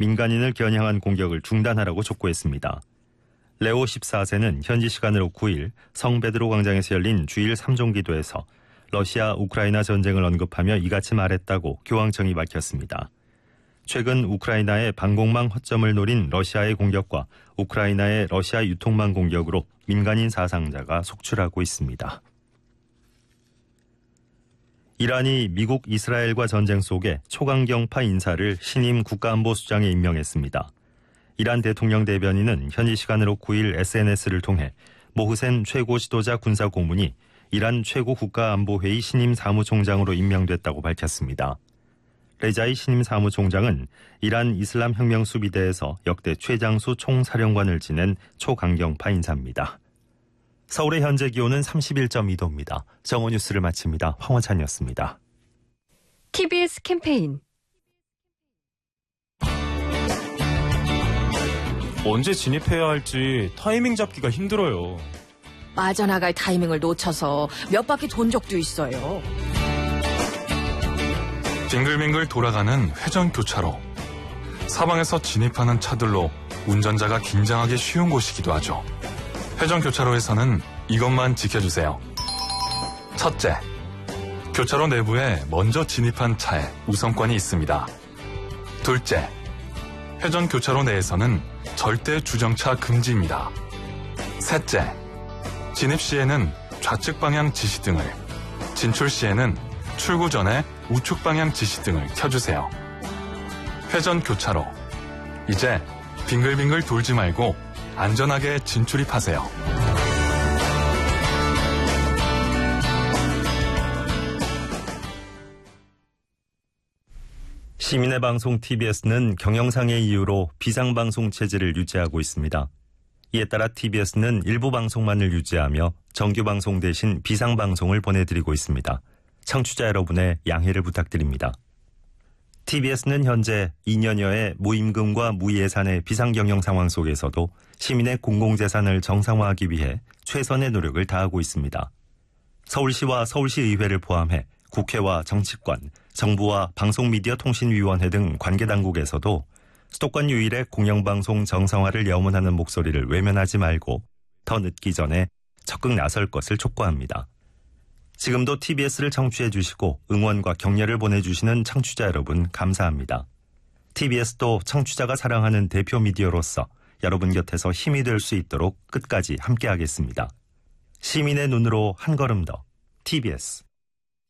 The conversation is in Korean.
민간인을 겨냥한 공격을 중단하라고 촉구했습니다. 레오 14세는 현지 시간으로 9일 성 베드로 광장에서 열린 주일 3종 기도에서 러시아 우크라이나 전쟁을 언급하며 이같이 말했다고 교황청이 밝혔습니다. 최근 우크라이나의 방공망 허점을 노린 러시아의 공격과 우크라이나의 러시아 유통망 공격으로 민간인 사상자가 속출하고 있습니다. 이란이 미국 이스라엘과 전쟁 속에 초강경파 인사를 신임 국가안보수장에 임명했습니다. 이란 대통령 대변인은 현지 시간으로 9일 SNS를 통해 모흐센 최고 지도자 군사고문이 이란 최고 국가안보회의 신임 사무총장으로 임명됐다고 밝혔습니다. 레자이 신임 사무총장은 이란 이슬람 혁명 수비대에서 역대 최장수 총사령관을 지낸 초강경파 인사입니다. 서울의 현재 기온은 31.2도입니다. 정오뉴스를 마칩니다. 황원찬이었습니다. TBS 캠페인 언제 진입해야 할지 타이밍 잡기가 힘들어요. 빠져나갈 타이밍을 놓쳐서 몇 바퀴 돈 적도 있어요. 빙글빙글 돌아가는 회전교차로. 사방에서 진입하는 차들로 운전자가 긴장하기 쉬운 곳이기도 하죠. 회전교차로에서는 이것만 지켜주세요. 첫째, 교차로 내부에 먼저 진입한 차에 우선권이 있습니다. 둘째, 회전교차로 내에서는 절대 주정차 금지입니다. 셋째, 진입 시에는 좌측 방향 지시등을, 진출 시에는 출구 전에 우측 방향 지시등을 켜주세요. 회전교차로. 이제 빙글빙글 돌지 말고 안전하게 진출입하세요. 시민의 방송 TBS는 경영상의 이유로 비상방송 체제를 유지하고 있습니다. 이에 따라 TBS는 일부 방송만을 유지하며 정규방송 대신 비상방송을 보내드리고 있습니다. 청취자 여러분의 양해를 부탁드립니다. TBS는 현재 2년여의 무임금과 무예산의 비상경영 상황 속에서도 시민의 공공재산을 정상화하기 위해 최선의 노력을 다하고 있습니다. 서울시와 서울시의회를 포함해 국회와 정치권, 정부와 방송미디어통신위원회 등 관계당국에서도 수도권 유일의 공영방송 정상화를 염원하는 목소리를 외면하지 말고 더 늦기 전에 적극 나설 것을 촉구합니다. 지금도 TBS를 청취해 주시고 응원과 격려를 보내주시는 청취자 여러분 감사합니다. TBS도 청취자가 사랑하는 대표 미디어로서 여러분 곁에서 힘이 될 수 있도록 끝까지 함께하겠습니다. 시민의 눈으로 한 걸음 더 TBS